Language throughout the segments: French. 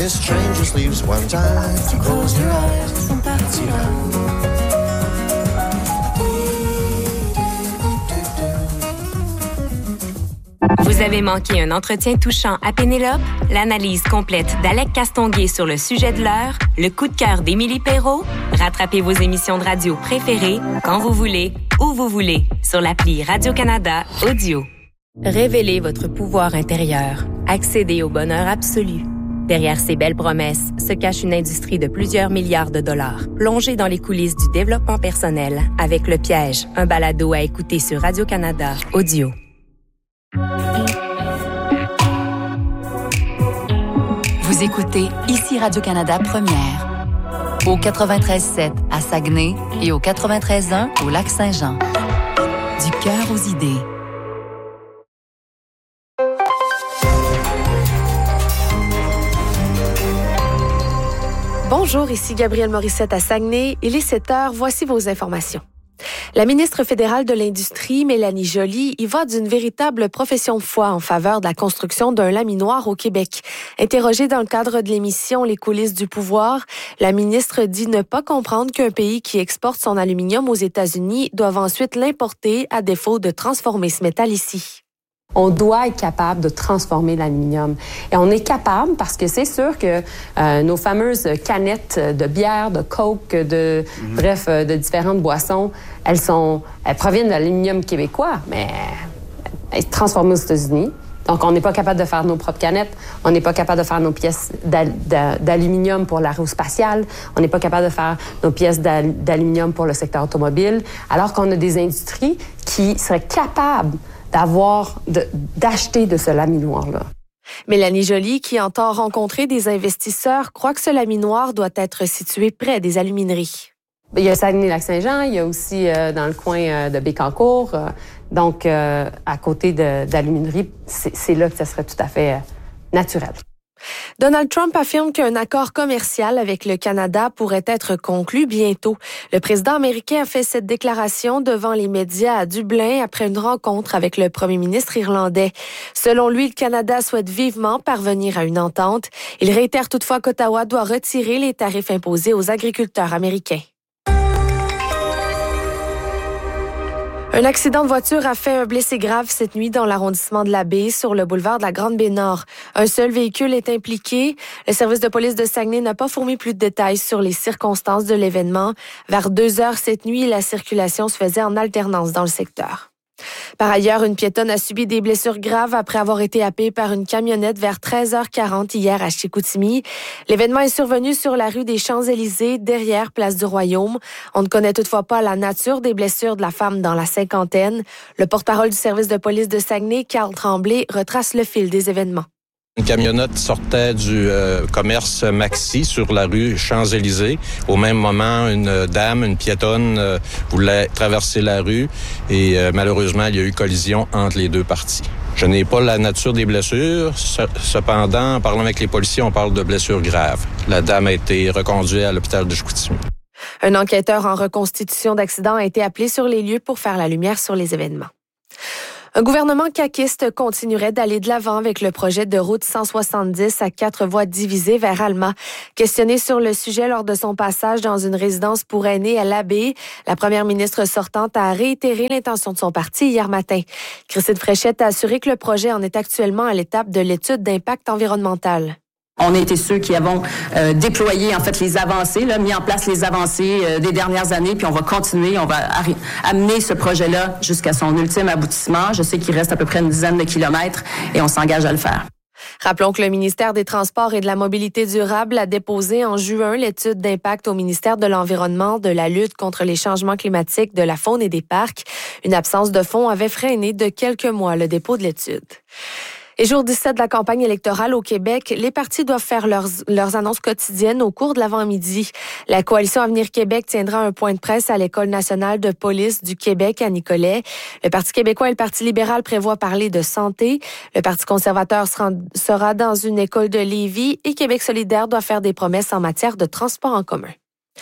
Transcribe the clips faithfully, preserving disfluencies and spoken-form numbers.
this train just leaves one time to close your eyes. On partira. Vous avez manqué un entretien touchant à Pénélope? L'analyse complète d'Alec Castonguay sur le sujet de l'heure? Le coup de cœur d'Émilie Perrault? Rattrapez vos émissions de radio préférées quand vous voulez, où vous voulez, sur l'appli Radio-Canada Audio. Révélez votre pouvoir intérieur. Accédez au bonheur absolu. Derrière ces belles promesses se cache une industrie de plusieurs milliards de dollars. Plongez dans les coulisses du développement personnel avec Le Piège, un balado à écouter sur Radio-Canada Audio. Vous écoutez ici Radio-Canada Première, au quatre-vingt-treize sept à Saguenay et au quatre-vingt-treize un au Lac-Saint-Jean. Du cœur aux idées. Bonjour, ici Gabrielle Morissette à Saguenay. Il est sept heures, voici vos informations. La ministre fédérale de l'Industrie, Mélanie Joly, y va d'une véritable profession de foi en faveur de la construction d'un laminoir au Québec. Interrogée dans le cadre de l'émission Les coulisses du pouvoir, la ministre dit ne pas comprendre qu'un pays qui exporte son aluminium aux États-Unis doive ensuite l'importer à défaut de transformer ce métal ici. On doit être capable de transformer l'aluminium. Et on est capable parce que c'est sûr que euh, nos fameuses canettes de bière, de Coke, de mm-hmm. bref, euh, de différentes boissons, elles sont, elles proviennent de l'aluminium québécois, mais elles sont transformées aux États-Unis. Donc, on n'est pas capable de faire nos propres canettes. On n'est pas capable de faire nos pièces d'al- d'aluminium pour l'aérospatiale. On n'est pas capable de faire nos pièces d'al- d'aluminium pour le secteur automobile. Alors qu'on a des industries qui seraient capables d'avoir, de, d'acheter de ce laminoir-là. Mélanie Joly, qui entend rencontrer des investisseurs, croit que ce laminoir doit être situé près des alumineries. Il y a Saguenay-Lac-Saint-Jean, il y a aussi euh, dans le coin euh, de Bécancour. Euh, donc, euh, à côté de, d'alumineries, c'est, c'est là que ça serait tout à fait euh, naturel. Donald Trump affirme qu'un accord commercial avec le Canada pourrait être conclu bientôt. Le président américain a fait cette déclaration devant les médias à Dublin après une rencontre avec le premier ministre irlandais. Selon lui, le Canada souhaite vivement parvenir à une entente. Il réitère toutefois qu'Ottawa doit retirer les tarifs imposés aux agriculteurs américains. Un accident de voiture a fait un blessé grave cette nuit dans l'arrondissement de la Baie, sur le boulevard de la Grande-Baie-Nord. Un seul véhicule est impliqué. Le service de police de Saguenay n'a pas fourni plus de détails sur les circonstances de l'événement. Vers deux heures cette nuit, la circulation se faisait en alternance dans le secteur. Par ailleurs, une piétonne a subi des blessures graves après avoir été happée par une camionnette vers treize heures quarante hier à Chicoutimi. L'événement est survenu sur la rue des Champs-Élysées, derrière Place du Royaume. On ne connaît toutefois pas la nature des blessures de la femme dans la cinquantaine. Le porte-parole du service de police de Saguenay, Carl Tremblay, retrace le fil des événements. Une camionnette sortait du euh, commerce Maxi sur la rue Champs-Élysées. Au même moment, une dame, une piétonne, euh, voulait traverser la rue et euh, malheureusement, il y a eu collision entre les deux parties. Je n'ai pas la nature des blessures. Cependant, en parlant avec les policiers, on parle de blessures graves. La dame a été reconduite à l'hôpital de Chicoutimi. Un enquêteur en reconstitution d'accident a été appelé sur les lieux pour faire la lumière sur les événements. Un gouvernement caquiste continuerait d'aller de l'avant avec le projet de route cent soixante-dix à quatre voies divisées vers Alma. Questionné sur le sujet lors de son passage dans une résidence pour aînés à l'Abbé, la première ministre sortante a réitéré l'intention de son parti hier matin. Christine Fréchette a assuré que le projet en est actuellement à l'étape de l'étude d'impact environnemental. On a été ceux qui avons euh, déployé en fait les avancées, là, mis en place les avancées euh, des dernières années, puis on va continuer, on va arri- amener ce projet-là jusqu'à son ultime aboutissement. Je sais qu'il reste à peu près une dizaine de kilomètres et on s'engage à le faire. Rappelons que le ministère des Transports et de la Mobilité durable a déposé en juin l'étude d'impact au ministère de l'Environnement, de la lutte contre les changements climatiques, de la faune et des parcs. Une absence de fonds avait freiné de quelques mois le dépôt de l'étude. Et jour dix-sept de la campagne électorale au Québec, les partis doivent faire leurs, leurs annonces quotidiennes au cours de l'avant-midi. La Coalition Avenir Québec tiendra un point de presse à l'École nationale de police du Québec à Nicolet. Le Parti québécois et le Parti libéral prévoient parler de santé. Le Parti conservateur sera, sera dans une école de Lévis et Québec solidaire doit faire des promesses en matière de transport en commun.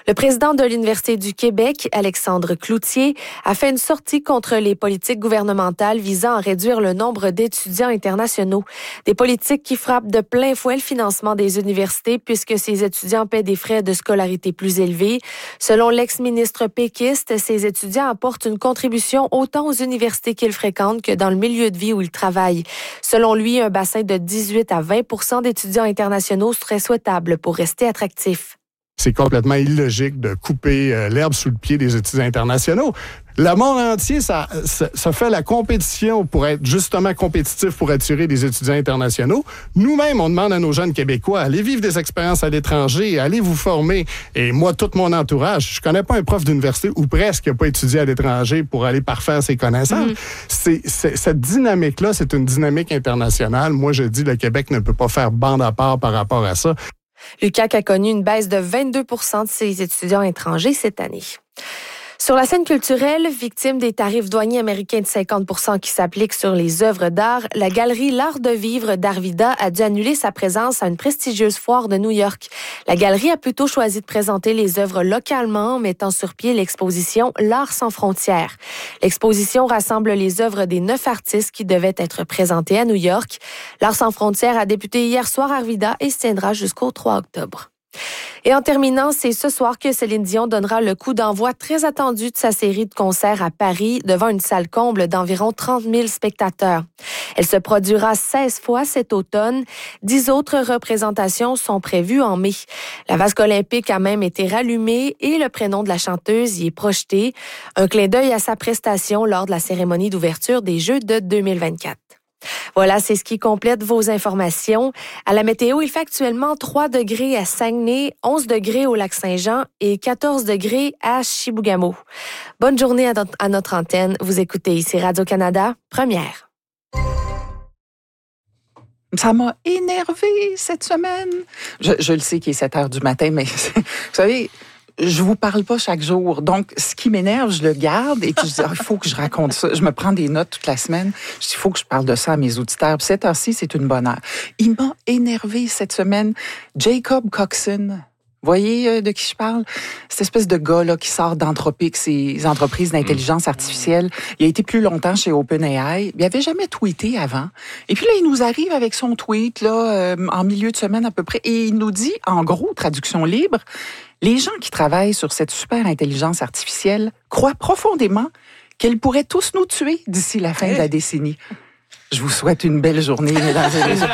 Le président de l'Université du Québec, Alexandre Cloutier, a fait une sortie contre les politiques gouvernementales visant à réduire le nombre d'étudiants internationaux. Des politiques qui frappent de plein fouet le financement des universités puisque ces étudiants paient des frais de scolarité plus élevés. Selon l'ex-ministre péquiste, ces étudiants apportent une contribution autant aux universités qu'ils fréquentent que dans le milieu de vie où ils travaillent. Selon lui, un bassin de dix-huit à vingt pour cent d'étudiants internationaux serait souhaitable pour rester attractif. C'est complètement illogique de couper euh, l'herbe sous le pied des étudiants internationaux. Le monde entier, ça, ça, ça fait la compétition pour être justement compétitif pour attirer des étudiants internationaux. Nous-mêmes, on demande à nos jeunes Québécois, allez vivre des expériences à l'étranger, allez vous former. Et moi, tout mon entourage, je connais pas un prof d'université ou presque qui n'a pas étudié à l'étranger pour aller parfaire ses connaissances. Mmh. C'est, c'est, cette dynamique-là, c'est une dynamique internationale. Moi, je dis, le Québec ne peut pas faire bande à part par rapport à ça. L'U Q A C a connu une baisse de vingt-deux pour cent de ses étudiants étrangers cette année. Sur la scène culturelle, victime des tarifs douaniers américains de cinquante pour cent qui s'appliquent sur les œuvres d'art, la galerie L'Art de vivre d'Arvida a dû annuler sa présence à une prestigieuse foire de New York. La galerie a plutôt choisi de présenter les œuvres localement en mettant sur pied l'exposition L'Art sans frontières. L'exposition rassemble les œuvres des neuf artistes qui devaient être présentés à New York. L'Art sans frontières a débuté hier soir à Arvida et se tiendra jusqu'au trois octobre. Et en terminant, c'est ce soir que Céline Dion donnera le coup d'envoi très attendu de sa série de concerts à Paris devant une salle comble d'environ trente mille spectateurs. Elle se produira seize fois cet automne. Dix autres représentations sont prévues en mai. La vasque olympique a même été rallumée et le prénom de la chanteuse y est projeté. Un clin d'œil à sa prestation lors de la cérémonie d'ouverture des Jeux de deux mille vingt-quatre. Voilà, c'est ce qui complète vos informations. À la météo, il fait actuellement trois degrés à Saguenay, onze degrés au Lac-Saint-Jean et quatorze degrés à Chibougamau. Bonne journée à notre, à notre antenne. Vous écoutez ici Radio-Canada, première. Ça m'a énervée cette semaine. Je, je le sais qu'il est sept heures du matin, mais vous savez... Je vous parle pas chaque jour. Donc, ce qui m'énerve, je le garde et puis je dis, il faut que je raconte ça. Je me prends des notes toute la semaine. Je dis, il faut que je parle de ça à mes auditeurs. Puis cette heure-ci, c'est une bonne heure. Il m'a énervé cette semaine. Jacob Coxon. Vous voyez de qui je parle? Cette espèce de gars-là qui sort d'Anthropic, ces entreprises d'intelligence artificielle. Il a été plus longtemps chez OpenAI. Il avait jamais tweeté avant. Et puis là, il nous arrive avec son tweet, là, euh, en milieu de semaine à peu près. Et il nous dit, en gros, traduction libre, les gens qui travaillent sur cette super intelligence artificielle croient profondément qu'elle pourrait tous nous tuer d'ici la fin hey. de la décennie. Je vous souhaite une belle journée, mesdames et messieurs.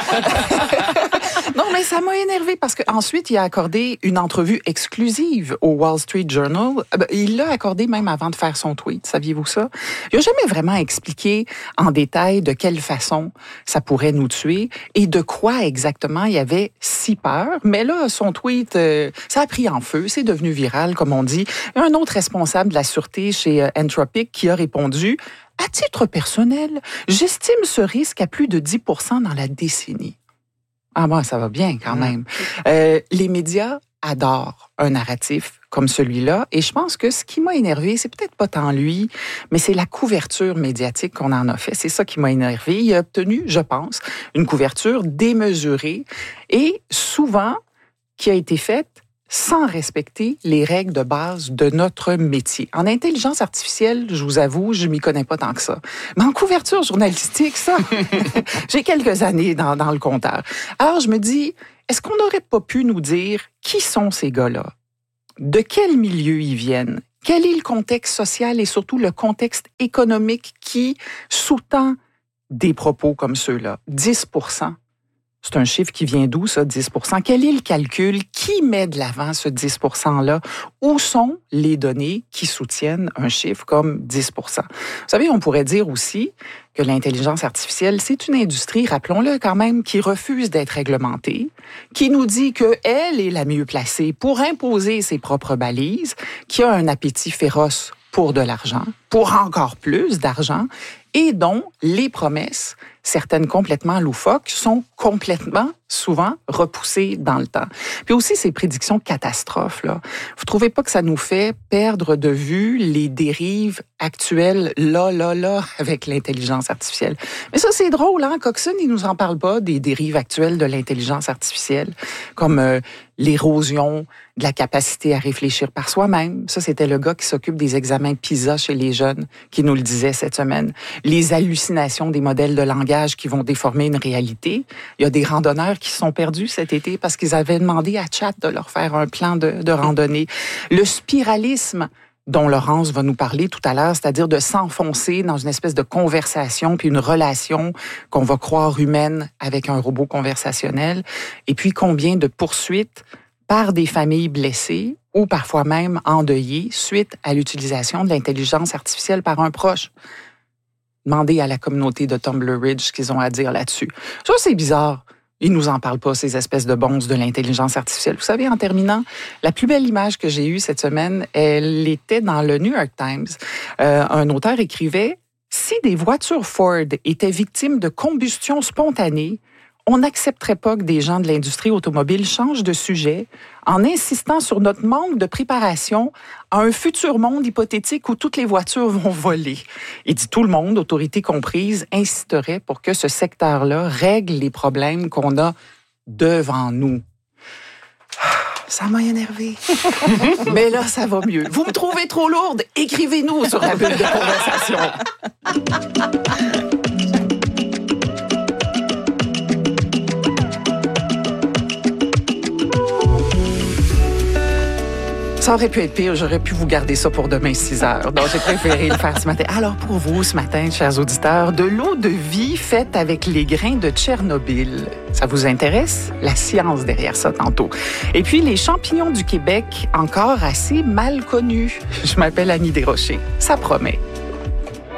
Non, mais ça m'a énervé parce qu'ensuite, il a accordé une entrevue exclusive au Wall Street Journal. Il l'a accordé même avant de faire son tweet, saviez-vous ça? Il n'a jamais vraiment expliqué en détail de quelle façon ça pourrait nous tuer et de quoi exactement il avait si peur. Mais là, son tweet, euh, ça a pris en feu, c'est devenu viral, comme on dit. Un autre responsable de la sûreté chez Anthropic qui a répondu « À titre personnel, j'estime ce risque à plus de dix pour cent dans la décennie. » Ah bon, ça va bien quand même. Euh, les médias adorent un narratif comme celui-là. Et je pense que ce qui m'a énervé, c'est peut-être pas tant lui, mais c'est la couverture médiatique qu'on en a fait. C'est ça qui m'a énervé. Il a obtenu, je pense, une couverture démesurée et souvent qui a été faite sans respecter les règles de base de notre métier. En intelligence artificielle, je vous avoue, je m'y connais pas tant que ça. Mais en couverture journalistique, ça, j'ai quelques années dans, dans le compteur. Alors, je me dis, est-ce qu'on n'aurait pas pu nous dire qui sont ces gars-là? De quel milieu ils viennent? Quel est le contexte social et surtout le contexte économique qui sous-tend des propos comme ceux-là? dix pour cent. C'est un chiffre qui vient d'où, ça, dix pour cent? Quel est le calcul? Qui met de l'avant ce dix pour cent-là? Où sont les données qui soutiennent un chiffre comme dix pour cent? Vous savez, on pourrait dire aussi que l'intelligence artificielle, c'est une industrie, rappelons-le quand même, qui refuse d'être réglementée, qui nous dit qu'elle est la mieux placée pour imposer ses propres balises, qui a un appétit féroce pour de l'argent, pour encore plus d'argent, et dont les promesses, certaines complètement loufoques, sont complètement, souvent, repoussées dans le temps. Puis aussi, ces prédictions catastrophes, là. Vous trouvez pas que ça nous fait perdre de vue les dérives actuelles, là, là, là, avec l'intelligence artificielle? Mais ça, c'est drôle, hein? Coxon, il nous en parle pas des dérives actuelles de l'intelligence artificielle, comme euh, l'érosion de la capacité à réfléchir par soi-même. Ça, c'était le gars qui s'occupe des examens PISA chez les jeunes qui nous le disait cette semaine. Les hallucinations des modèles de langage qui vont déformer une réalité. Il y a des randonneurs qui se sont perdus cet été parce qu'ils avaient demandé à Chat de leur faire un plan de, de randonnée. Le spiralisme dont Laurence va nous parler tout à l'heure, c'est-à-dire de s'enfoncer dans une espèce de conversation puis une relation qu'on va croire humaine avec un robot conversationnel. Et puis combien de poursuites par des familles blessées ou parfois même endeuillées suite à l'utilisation de l'intelligence artificielle par un proche. Demandez à la communauté de Tumblr Ridge ce qu'ils ont à dire là-dessus. Ça, c'est bizarre. Ils nous en parlent pas, ces espèces de bonzes de l'intelligence artificielle. Vous savez, en terminant, la plus belle image que j'ai eue cette semaine, elle était dans le New York Times. Euh, un auteur écrivait « Si des voitures Ford étaient victimes de combustion spontanée, on n'accepterait pas que des gens de l'industrie automobile changent de sujet en insistant sur notre manque de préparation à un futur monde hypothétique où toutes les voitures vont voler. » Il dit tout le monde, autorité comprise, insisterait pour que ce secteur-là règle les problèmes qu'on a devant nous. Ça m'a énervé. Mais là, ça va mieux. Vous me trouvez trop lourde? Écrivez-nous sur la bulle de conversation. Ça aurait pu être pire, j'aurais pu vous garder ça pour demain six heures. Donc, j'ai préféré le faire ce matin. Alors, pour vous, ce matin, chers auditeurs, de l'eau de vie faite avec les grains de Tchernobyl. Ça vous intéresse? La science derrière ça, tantôt. Et puis, les champignons du Québec, encore assez mal connus. Je m'appelle Annie Desrochers. Ça promet.